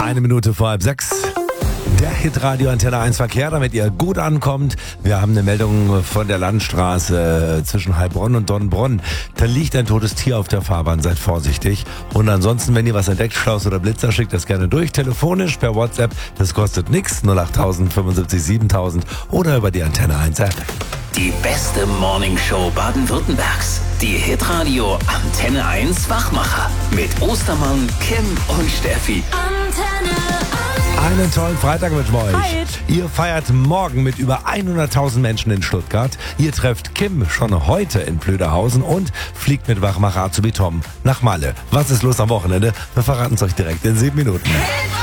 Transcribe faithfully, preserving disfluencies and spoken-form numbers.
Eine Minute vor halb sechs. Der Hitradio Antenne eins Verkehr, damit ihr gut ankommt. Wir haben eine Meldung von der Landstraße zwischen Heilbronn und Dornbronn. Da liegt ein totes Tier auf der Fahrbahn, seid vorsichtig. Und ansonsten, wenn ihr was entdeckt, Schlaus oder Blitzer, schickt das gerne durch. Telefonisch, per WhatsApp, das kostet nichts. null acht tausend fünfundsiebzig siebentausend oder über die Antenne eins App. Die beste Morningshow Baden-Württembergs. Die Hitradio Antenne eins Wachmacher. Mit Ostermann, Kim und Steffi. Antenne Einen tollen Freitag wünschen wir euch. Hi. Ihr feiert morgen mit über hunderttausend Menschen in Stuttgart. Ihr trefft Kim schon heute in Plöderhausen und fliegt mit Wachmacher Azubi Tom nach Malle. Was ist los am Wochenende? Wir verraten es euch direkt in sieben Minuten.